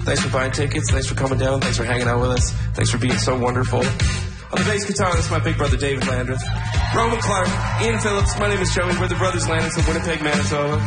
Thanks for buying tickets. Thanks for coming down. Thanks for hanging out with us. Thanks for being so wonderful. On the bass guitar, that's my big brother, David Landreth. Roman Clark, Ian Phillips, my name is Joey. We're the Brothers Landreth from Winnipeg, Manitoba.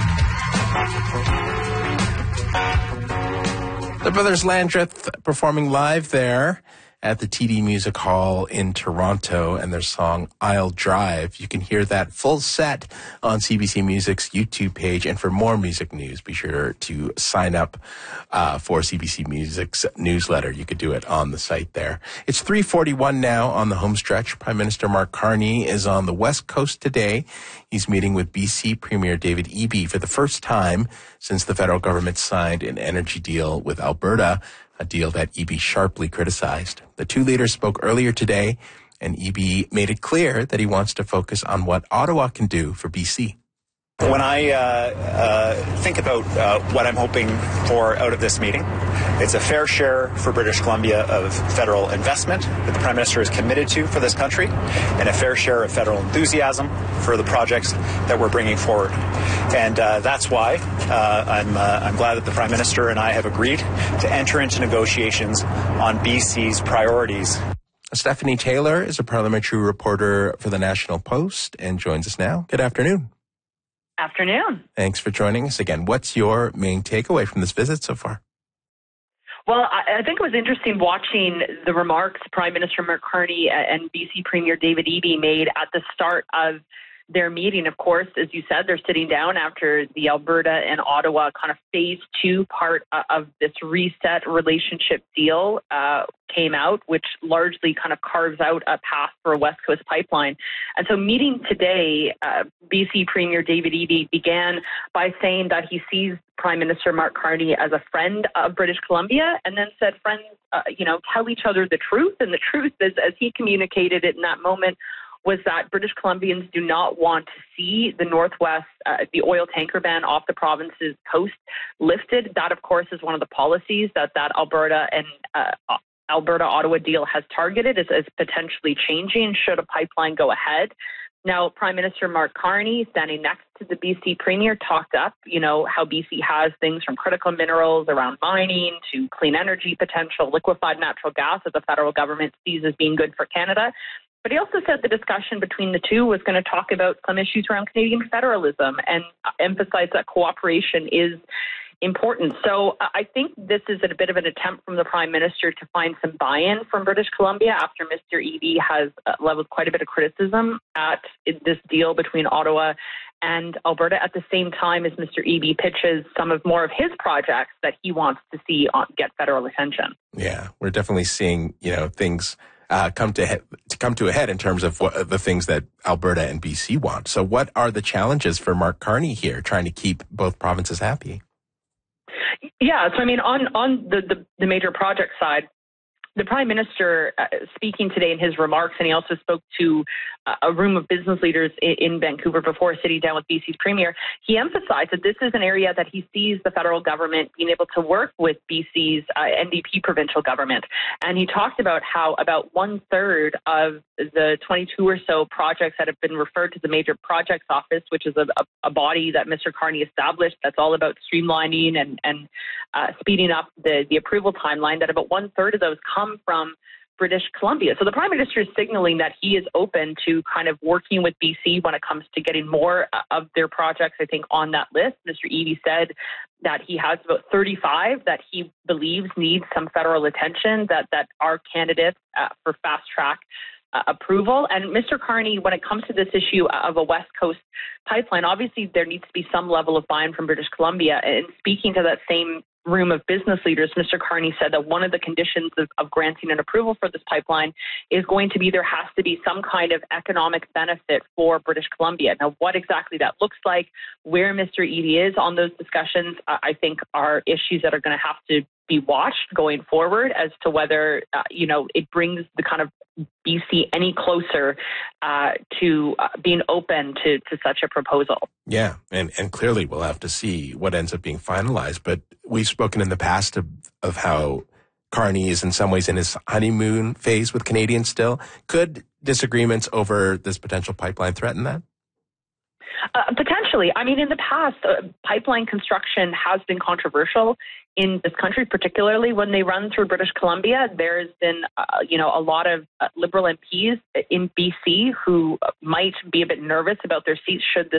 The Brothers Landreth performing live there at the TD Music Hall in Toronto, and their song I'll Drive. You can hear that full set on CBC Music's YouTube page. And for more music news, be sure to sign up for CBC Music's newsletter. You could do it on the site there. It's 3:41 now on the home stretch. Prime Minister Mark Carney is on the West Coast today. He's meeting with BC Premier David Eby for the first time since the federal government signed an energy deal with Alberta, a deal that Eby sharply criticized. The two leaders spoke earlier today, and Eby made it clear that he wants to focus on what Ottawa can do for BC. When I think about what I'm hoping for out of this meeting, it's a fair share for British Columbia of federal investment that the Prime Minister is committed to for this country, and a fair share of federal enthusiasm for the projects that we're bringing forward. And that's why I'm glad that the Prime Minister and I have agreed to enter into negotiations on BC's priorities. Stephanie Taylor is a parliamentary reporter for the National Post and joins us now. Good afternoon. Afternoon. Thanks for joining us again. What's your main takeaway from this visit so far? Well, I think it was interesting watching the remarks Prime Minister Mark Carney and BC Premier David Eby made at the start of their meeting. Of course, as you said, they're sitting down after the Alberta and Ottawa kind of phase 2 part of this reset relationship deal came out, which largely kind of carves out a path for a West Coast pipeline. And so meeting today, BC Premier David Eby began by saying that he sees Prime Minister Mark Carney as a friend of British Columbia, and then said friends, tell each other the truth. And the truth is, as he communicated it in that moment, was that British Columbians do not want to see the Northwest, the oil tanker ban off the province's coast lifted. That, of course, is one of the policies that Alberta and Alberta-Ottawa deal has targeted as potentially changing should a pipeline go ahead. Now, Prime Minister Mark Carney, standing next to the BC Premier, talked up, how BC has things from critical minerals around mining to clean energy potential, liquefied natural gas that the federal government sees as being good for Canada. But he also said the discussion between the two was going to talk about some issues around Canadian federalism and emphasize that cooperation is important. So I think this is a bit of an attempt from the Prime Minister to find some buy-in from British Columbia after Mr. Eby has leveled quite a bit of criticism at this deal between Ottawa and Alberta at the same time as Mr. Eby pitches some of more of his projects that he wants to see get federal attention. Yeah, we're definitely seeing, things come to a head in terms of what the things that Alberta and BC want. So what are the challenges for Mark Carney here, trying to keep both provinces happy? Yeah, so on the major project side, the Prime Minister speaking today in his remarks, and he also spoke to a room of business leaders in Vancouver before sitting down with BC's Premier, he emphasized that this is an area that he sees the federal government being able to work with BC's NDP provincial government. And he talked about how about 1/3 of the 22 or so projects that have been referred to the Major Projects Office, which is a body that Mr. Carney established that's all about streamlining and speeding up the approval timeline, that about 1/3 of those come from British Columbia. So the Prime Minister is signaling that he is open to kind of working with BC when it comes to getting more of their projects, I think, on that list. Mr. Eby said that he has about 35 that he believes need some federal attention that are candidates for fast track approval. And Mr. Carney, when it comes to this issue of a West Coast pipeline, obviously there needs to be some level of buy-in from British Columbia. And speaking to that same room of business leaders, Mr. Carney said that one of the conditions of granting an approval for this pipeline is going to be there has to be some kind of economic benefit for British Columbia. Now, what exactly that looks like, where Mr. Eby is on those discussions, I think are issues that are going to have to be watched going forward as to whether, it brings the kind of BC any closer to being open to such a proposal. Yeah, and clearly we'll have to see what ends up being finalized. But we've spoken in the past of how Carney is in some ways in his honeymoon phase with Canadians still. Could disagreements over this potential pipeline threaten that? Potentially. I mean, in the past, pipeline construction has been controversial in this country, particularly when they run through British Columbia. There's been, a lot of Liberal MPs in BC who might be a bit nervous about their seats should this